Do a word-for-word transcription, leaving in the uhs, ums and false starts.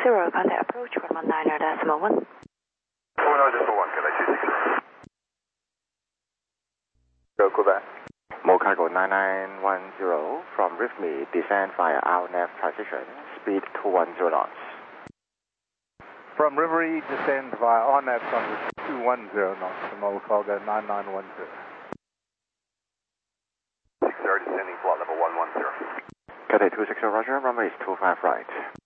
zero, contact approach one one nine decimal one. Oh no, decimal one, Quebec two six zero. Go Quebec. Mocago nine nine one zero from Rifme, descend via R N F transition, speed two one zero knots. From Rivery, descend via R N F transition two one zero knots to Mocago nine nine one zero. six zero descending flight level one one zero. Cathay two six zero, roger, runway is two five right.